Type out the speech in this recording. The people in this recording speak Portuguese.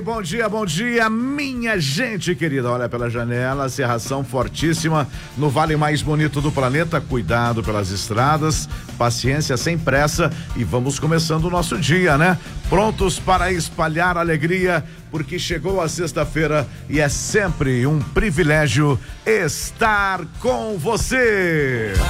bom dia, minha gente querida. Olha pela janela, cerração fortíssima no vale mais bonito do planeta. Cuidado pelas estradas, paciência, sem pressa, e vamos começando o nosso dia, né? Prontos para espalhar alegria, porque chegou a sexta-feira e é sempre um privilégio estar com você.